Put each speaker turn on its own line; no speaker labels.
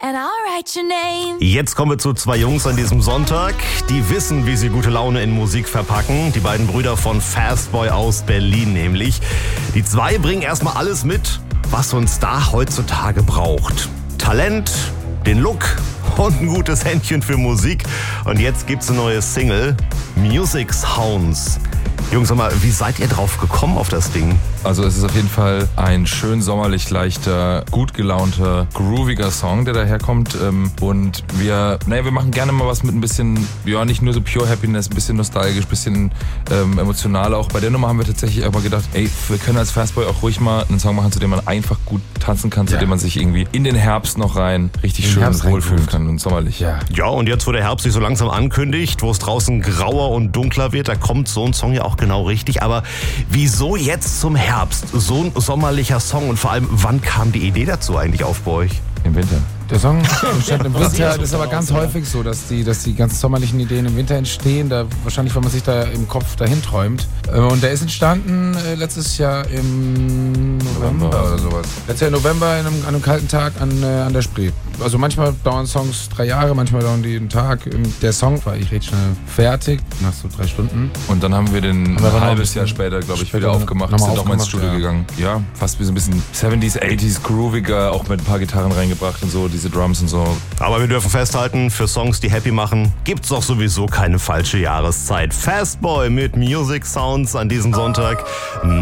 and I'll write your name.
Jetzt kommen wir zu zwei Jungs an diesem Sonntag. Die wissen, wie sie gute Laune in Musik verpacken. Die beiden Brüder von Fastboy aus Berlin nämlich. Die zwei bringen erstmal alles mit, was so ein Star heutzutage braucht. Talent, den Look und ein gutes Händchen für Musik. Und jetzt gibt's eine neue Single, Music Sounds. Jungs, sag mal, wie seid ihr drauf gekommen auf das Ding?
Also es ist auf jeden Fall ein schön sommerlich leichter, gut gelaunter, grooviger Song, der daherkommt. Und wir machen gerne mal was mit ein bisschen, ja, nicht nur so pure Happiness, ein bisschen nostalgisch, ein bisschen emotional auch. Bei der Nummer haben wir tatsächlich aber gedacht, ey, wir können als Fastboy auch ruhig mal einen Song machen, zu dem man einfach gut tanzen kann, zu dem man sich irgendwie in den Herbst noch rein richtig schön wohlfühlen kann und sommerlich.
Ja, und jetzt, wo der Herbst sich so langsam ankündigt, wo es draußen grauer und dunkler wird, da kommt so ein Song ja auch genau richtig. Aber wieso jetzt zum Herbst? So ein sommerlicher Song und vor allem, wann kam die Idee dazu eigentlich auf bei euch?
Im Winter.
Der Song entstand im Winter. Das ist aber ganz häufig so, dass die ganz sommerlichen Ideen im Winter entstehen. Wahrscheinlich, weil man sich da im Kopf dahin träumt. Und der ist entstanden letztes Jahr im November oder sowas. Letztes Jahr im November an einem kalten Tag an der Spree. Also manchmal dauern Songs 3 Jahre, manchmal dauern die einen Tag. Der Song war ich recht schnell fertig, nach so 3 Stunden.
Und dann haben wir den ein halbes Jahr später, glaube ich, wieder aufgemacht. Sind nochmal ins Studio gegangen. Ja, fast wie so ein bisschen 70s, 80s, grooviger, auch mit ein paar Gitarren reingebracht und so, diese Drums und so.
Aber wir dürfen festhalten, für Songs, die happy machen, gibt's doch sowieso keine falsche Jahreszeit. Fastboy mit Music Sounds an diesem Sonntag.